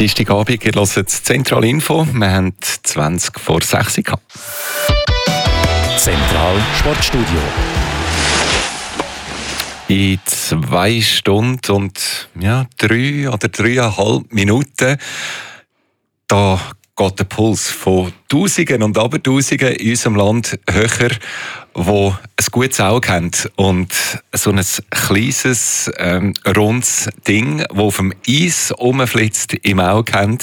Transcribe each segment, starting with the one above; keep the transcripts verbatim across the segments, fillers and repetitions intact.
Dienstagabend, ihr hört das Zentral Info. Wir haben zwanzig vor sechs gehabt. Zentral Sportstudio. In zwei Stunden und ja, drei oder dreieinhalb Minuten da geht der Puls von Tausenden und Abertausenden in unserem Land höher, die ein gutes Auge haben und so ein kleines, ähm, rundes Ding, das auf dem Eis rumflitzt, im Auge haben.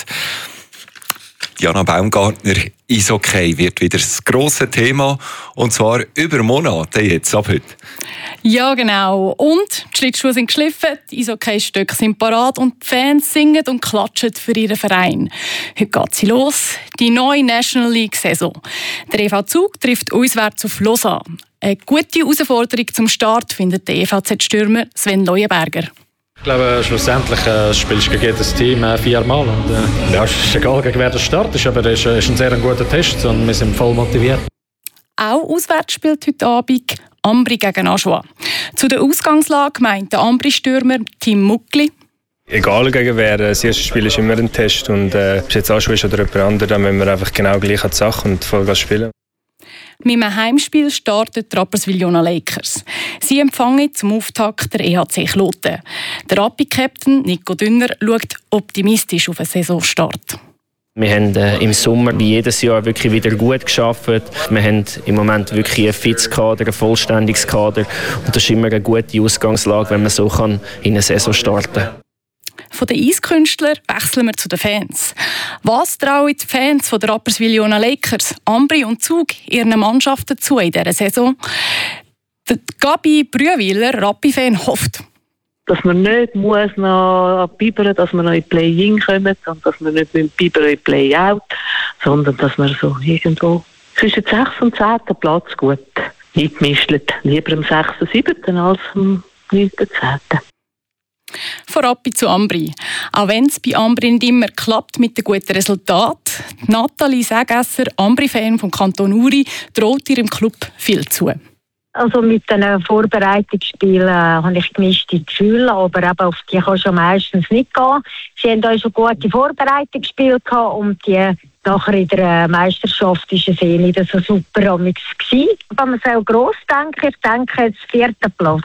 Diana Baumgartner, Eishockey wird wieder das grosse Thema, und zwar über Monate jetzt, ab heute. Ja, genau. Und die Schlittschuhe sind geschliffen, die Eishockeystöcke sind parat und die Fans singen und klatschen für ihren Verein. Heute geht sie los, die neue National League-Saison. Der E V Zug trifft auswärts auf Lausanne. Eine gute Herausforderung zum Start findet der E V Z-Stürmer Sven Leuenberger. Ich glaube, schlussendlich äh, spielst du gegen jedes Team äh, viermal. Und, äh, ja, es ist egal, gegen wer der Start ist, aber es ist, äh, ist ein sehr guter Test und wir sind voll motiviert. Auch auswärts spielt heute Abend Ambri gegen Aschua. Zu der Ausgangslage meint der Ambri-Stürmer Tim Muckli. Egal gegen wer, das erste Spiel ist immer ein Test. Und äh, ob es jetzt Aschua ist oder jemand anderes, dann müssen wir einfach genau gleich an die Sache und Vollgas spielen. Mit einem Heimspiel startet die Rapperswil-Jona Lakers. Sie empfangen zum Auftakt der E H C Kloten. Der Rappi-Captain Nico Dünner schaut optimistisch auf einen Saisonstart. Wir haben äh, im Sommer wie jedes Jahr wirklich wieder gut gearbeitet. Wir haben im Moment wirklich ein fittes Kader, ein vollständiges Kader. Und das ist immer eine gute Ausgangslage, wenn man so kann in eine Saison starten kann. Von den Eiskünstlern wechseln wir zu den Fans. Was trauen die Fans von der Rapperswil-Jona Lakers, Ambri und Zug ihren Mannschaften zu in dieser Saison? Die Gabi Brühwiler, Rappi-Fan, hofft, dass man nicht muss noch bibern, dass wir noch in Play-In kommen und dass wir nicht mit bibern in Play-Out, sondern dass wir so irgendwo zwischen sechsten und zehnten Platz gut mitmischen. Lieber am sechsten, siebten als am neunten, zehnten Von Rappi zu Ambri. Auch wenn es bei Ambri nicht immer klappt mit den guten Resultaten, Nathalie Sägesser, Ambri-Fan vom Kanton Uri, droht ihrem Club viel zu. Also mit den Vorbereitungsspielen äh, habe ich gemischte Gefühle, aber eben auf die kann schon meistens nicht gehen. Sie haben auch schon gute Vorbereitungsspiele gehabt und die nachher in der Meisterschaft war es eh nicht so super gewesen. Aber man soll gross denken, ich denke jetzt vierten Platz.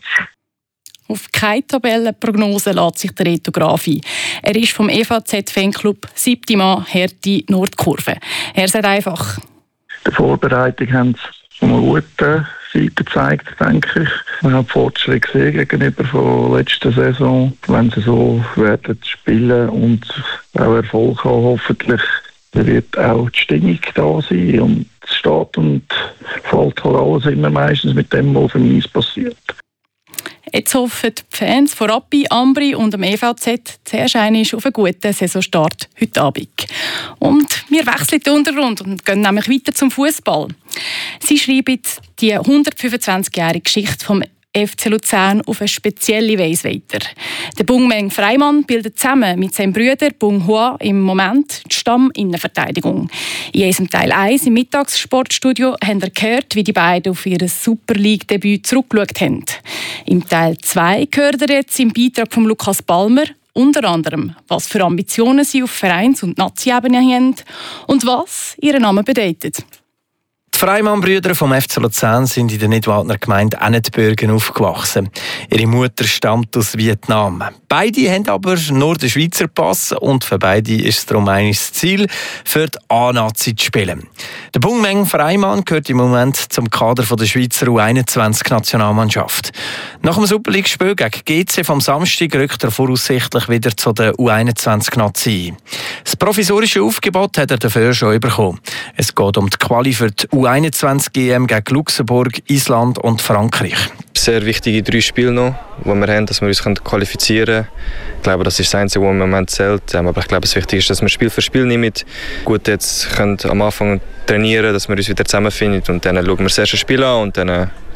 Auf keine Tabellenprognose lässt sich der Reto Graf ein. Er ist vom E V Z-Fanclub siebte Mann Hertie Nordkurve. Er sagt einfach: In der Vorbereitung haben sie eine gute Seite gezeigt, denke ich. Wir haben Fortschritte gesehen gegenüber der letzten Saison. Wenn sie so werden spielen und auch Erfolg haben, hoffentlich, dann wird auch die Stimmung da sein. Und es steht und fällt halt alles immer meistens mit dem, was auf dem Eis passiert. Jetzt hoffen die Fans von Rappi, Ambri und dem E V Z zuerst einmal auf einen guten Saisonstart heute Abend. Und wir wechseln den Untergrund und gehen nämlich weiter zum Fußball. Sie schreiben die hundertfünfundzwanzigjährige Geschichte vom F C Luzern auf eine spezielle Weise weiter. Der Bung Meng Freimann bildet zusammen mit seinem Bruder Bung Hua im Moment die Stamminnenverteidigung. In unserem Teil eins im Mittagssportstudio haben wir gehört, wie die beiden auf ihr Super League-Debüt zurückgeschaut haben. Im Teil zwei gehört ihr jetzt im Beitrag von Lukas Balmer unter anderem, was für Ambitionen sie auf Vereins- und Nazi-Ebene haben und was ihren Namen bedeutet. Die Freimann-Brüder vom F C Luzern sind in der Nidwaldner Gemeinde Ennetbürgen aufgewachsen. Ihre Mutter stammt aus Vietnam. Beide haben aber nur den Schweizer Pass und für beide ist es darum ein Ziel, für die A-Nazi zu spielen. Der Bung Meng Freimann gehört im Moment zum Kader der Schweizer U einundzwanzig-Nationalmannschaft. Nach dem Super League-Spiel gegen G C vom Samstag rückt er voraussichtlich wieder zu der U einundzwanzig-Nazi ein. Das provisorische Aufgebot hat er dafür schon bekommen. Es geht um die Quali für die U einundzwanzig-G M gegen Luxemburg, Island und Frankreich. Sehr wichtige drei Spiele noch, die wir haben, dass wir uns qualifizieren können. Ich glaube, das ist das Einzige, was im Moment zählt. Aber ich glaube, das Wichtige ist, dass wir Spiel für Spiel nehmen. Gut, jetzt können am Anfang trainieren, dass wir uns wieder zusammenfinden und dann schauen wir das erste Spiel an und dann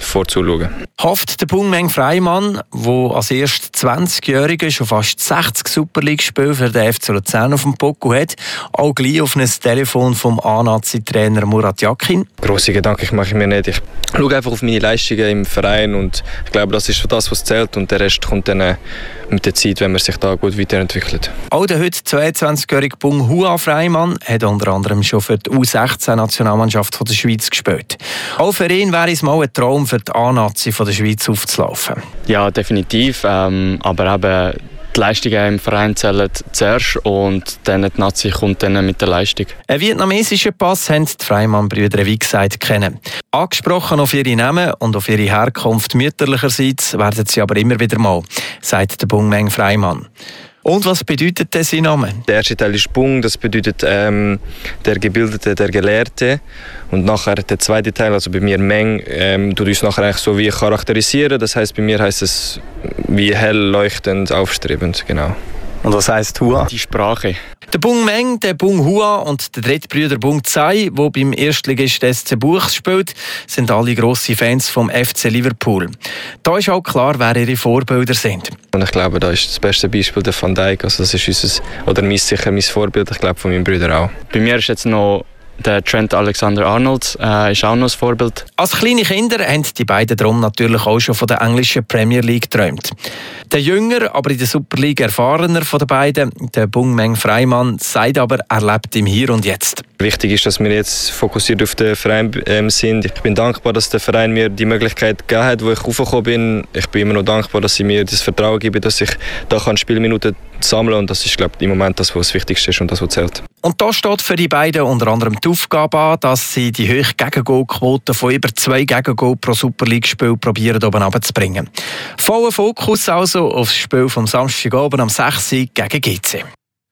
vorzuschauen. Hofft der Bungmeng Freimann, der als erst zwanzigjähriger schon fast sechzig Super League-Spiele für den F C Luzern auf dem Buckel hat, auch gleich auf ein Telefon vom A-Nazi-Trainer Murat Yakin. Grosse Gedanken mache ich mir nicht. Ich schaue einfach auf meine Leistungen im Verein und ich glaube, das ist das, was zählt, und der Rest kommt dann mit der Zeit, wenn man sich da gut weiterentwickelt. Auch der heute zweiundzwanzigjährige Bung Hua Freimann hat unter anderem schon für die U sechzehn-Nationalmannschaft der Schweiz gespielt. Auch für ihn wäre es mal ein Traum, für die A-Nazi der Schweiz aufzulaufen. Ja, definitiv. Ähm, aber eben die Leistungen im Verein zählen zuerst und dann die Nazi kommt dann mit der Leistung. Einen vietnamesischen Pass haben die Freimann-Brüder, wie gesagt, kennen. Angesprochen auf ihre Namen und auf ihre Herkunft mütterlicherseits werden sie aber immer wieder mal, sagt der Bungmeng Freimann. Und was bedeutet denn sein Name? Der erste Teil ist Bung, das bedeutet ähm, der Gebildete, der Gelehrte. Und nachher der zweite Teil, also bei mir Meng, ähm, tut uns nachher eigentlich so wie charakterisieren. Das heisst, bei mir heisst es wie hell leuchtend, aufstrebend, genau. Und was heisst Hua? Die Sprache. Der Bung Meng, der Bung Hua und der dritte Bruder Bung Tsai, der beim Erstligist S C Buchs spielt, sind alle grosse Fans vom F C Liverpool. Da ist auch klar, wer ihre Vorbilder sind. Und ich glaube, da ist das beste Beispiel der Van Dijk. Also das ist unser, oder mein, sicher mein Vorbild, ich glaube von meinen Brüdern auch. Bei mir ist jetzt noch der Trent Alexander-Arnold, äh, ist auch noch ein Vorbild. Als kleine Kinder haben die beiden darum natürlich auch schon von der englischen Premier League geträumt. Der Jünger, aber in der Super League erfahrener von den beiden, der Bungmeng Freimann, sagt aber, er lebt im Hier und Jetzt. Wichtig ist, dass wir jetzt fokussiert auf den Verein ähm, sind. Ich bin dankbar, dass der Verein mir die Möglichkeit gegeben hat, wo ich raufgekommen bin. Ich bin immer noch dankbar, dass sie mir das Vertrauen geben, dass ich da kann Spielminuten sammeln kann. Und das ist, glaube ich, im Moment das, was das Wichtigste ist und das, was zählt. Und da steht für die beiden unter anderem die Aufgabe an, dass sie die hohe Gegengoal-Quote von über zwei Gegengoal pro Super League-Spiel probieren, oben runterzubringen. Voller Fokus also auf das Spiel vom Samstagabend am sechs Uhr gegen G C.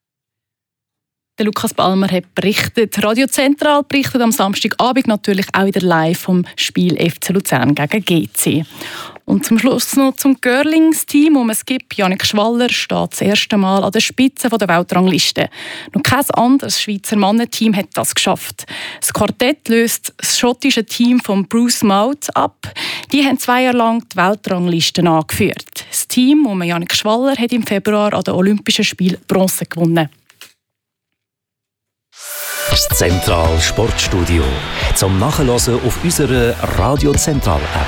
Der Lukas Balmer hat berichtet. Radio Zentral berichtet am Samstagabend natürlich auch wieder live vom Spiel F C Luzern gegen G C. Und zum Schluss noch zum Girlings-Team um es gibt. Jannik Schwaller steht das erste Mal an der Spitze der Weltrangliste. Noch kein anderes Schweizer Mannenteam hat das geschafft. Das Quartett löst das schottische Team von Bruce Mout ab. Die haben zwei Jahre lang die Weltranglisten angeführt. Das Team um Jannik Schwaller hat im Februar an den Olympischen Spielen Bronze gewonnen. Das Zentral Sportstudio. Zum Nachhören auf unserer Radio Zentral App.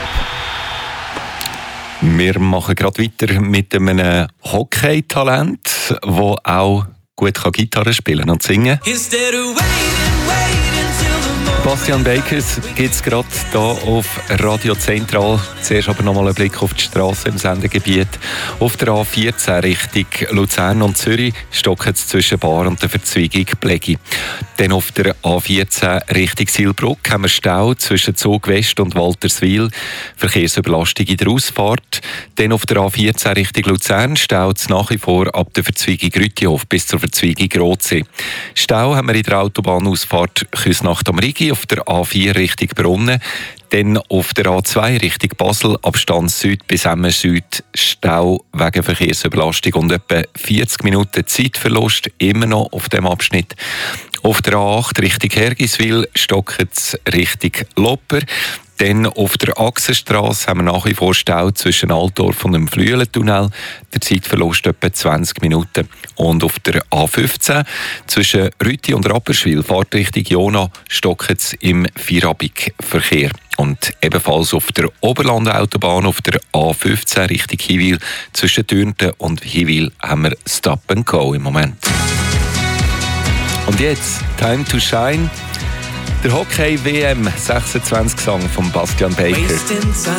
Wir machen gerade weiter mit einem Hockey-Talent, das auch gut Gitarre spielen und singen kann. Bastian Bakers gibt es gerade hier auf Radio Zentral. Zuerst aber noch mal einen Blick auf die Straße im Sendegebiet. Auf der A vierzehn Richtung Luzern und Zürich stockt es zwischen Bar und der Verzweigung Blegi. Dann auf der A vierzehn Richtung Silbruck haben wir Stau zwischen Zug West und Walterswil. Verkehrsüberlastung in der Ausfahrt. Dann auf der A vierzehn Richtung Luzern staut es nach wie vor ab der Verzweigung Rütihof bis zur Verzweigung Rotsee. Stau haben wir in der Autobahnausfahrt Küsnacht am Rigi auf der A vier Richtung Brunnen. Dann auf der A zwei Richtung Basel, Abstand Süd bis Emmen Süd, Stau wegen Verkehrsüberlastung und etwa vierzig Minuten Zeitverlust, immer noch auf dem Abschnitt. Auf der A acht Richtung Hergiswil stockt es Richtung Lopper. Dann auf der Achsenstrasse haben wir nach wie vor Stau zwischen Altdorf und dem Flüelentunnel. Der Zeitverlust etwa zwanzig Minuten. Und auf der A fünfzehn zwischen Rüti und Rapperswil, Fahrtrichtung Jona, stockt es im Vierabig-Verkehr. Und ebenfalls auf der Oberlandautobahn auf der A fünfzehn Richtung Hiwil zwischen Dürnten und Hiwil haben wir Stop and Go im Moment. Und jetzt Time to Shine. Der Hockey-W M sechsundzwanzig Song von Bastian Baker.